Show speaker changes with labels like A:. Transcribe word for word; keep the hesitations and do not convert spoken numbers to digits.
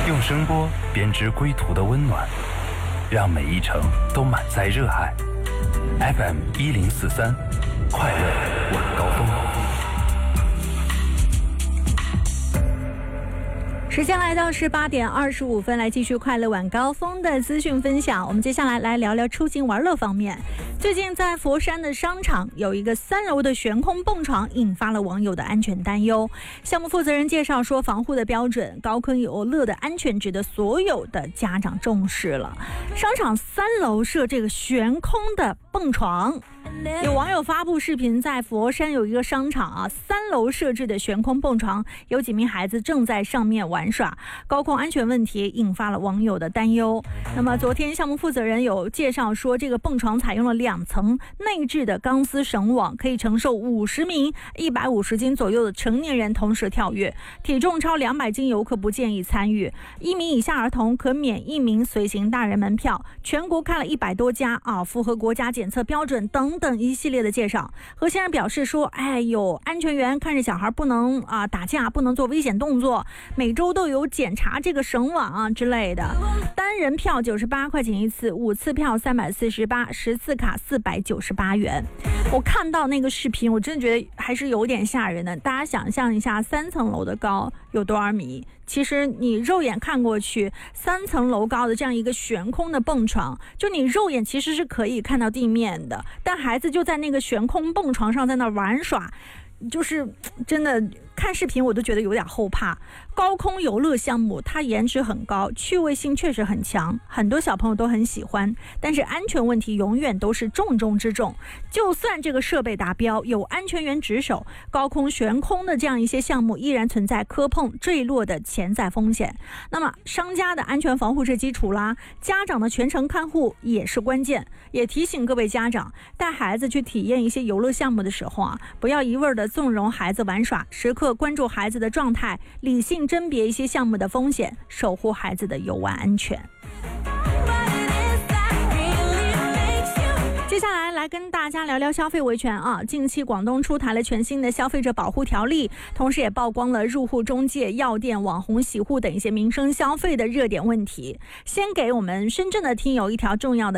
A: 用声波编织归途的温暖，让每一程都满载热爱。F M 一零四三，快乐晚高峰。
B: 时间来到十八点二十五分，来继续快乐晚高峰的资讯分享。我们接下来来聊聊出行玩乐方面。最近在佛山的商场有一个三楼的悬空蹦床，引发了网友的安全担忧。项目负责人介绍说，防护的标准、高空游乐的安全值得所有的家长重视了。商场三楼设这个悬空的蹦床。有网友发布视频，在佛山有一个商场啊，三楼设置的悬空蹦床，有几名孩子正在上面玩耍，高空安全问题引发了网友的担忧。那么昨天项目负责人有介绍说，这个蹦床采用了两层内置的钢丝绳网，可以承受五十名一百五十斤左右的成年人同时跳跃，体重超两百斤游客不建议参与，一名以下儿童可免一名随行大人门票。全国开了一百多家啊，符合国家检测标准等等一系列的介绍。何先生表示说，哎，有安全员看着小孩不能啊打架，不能做危险动作，每周都有检查这个绳网啊之类的。单人票九十八块钱一次，五次票三百四十八，十次卡四百九十八元。我看到那个视频，我真的觉得还是有点吓人的。大家想象一下，三层楼的高有多少米？其实你肉眼看过去，三层楼高的这样一个悬空的蹦床，就你肉眼其实是可以看到地面的，但孩子就在那个悬空蹦床上在那玩耍，就是真的看视频我都觉得有点后怕。高空游乐项目它颜值很高，趣味性确实很强，很多小朋友都很喜欢，但是安全问题永远都是重中之重。就算这个设备达标，有安全员值守，高空悬空的这样一些项目依然存在磕碰坠落的潜在风险。那么商家的安全防护是基础啦，家长的全程看护也是关键。也提醒各位家长，带孩子去体验一些游乐项目的时候啊，不要一味的纵容孩子玩耍，时刻关注孩子的状态，理性甄别一些项目的风险，守护孩子的游玩安全。接下来来跟大家聊聊消费维权啊！近期广东出台了全新的消费者保护条例，同时也曝光了入户中介、药店、网红洗护等一些民生消费的热点问题。先给我们深圳的听友一条重要的